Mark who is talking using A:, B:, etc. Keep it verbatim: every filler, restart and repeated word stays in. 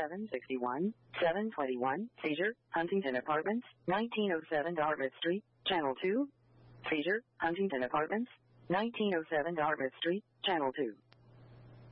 A: seven sixty-one, seven twenty-one. Seizure, Huntington Apartments, nineteen oh seven Dartmouth Street, Channel two. Seizure, Huntington Apartments, nineteen oh seven Dartmouth Street, Channel two.